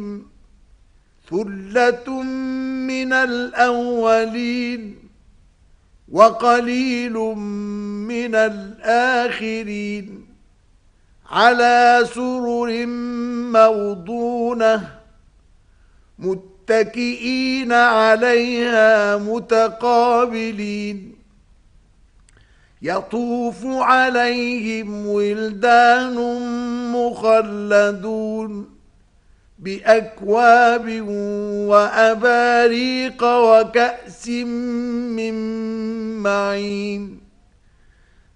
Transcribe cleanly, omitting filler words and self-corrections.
عليهم ثلة من الأولين وقليل من الآخرين على سرر موضونة متكئين عليها متقابلين يطوف عليهم ولدان مخلدون بأكواب وأباريق وكأس من معين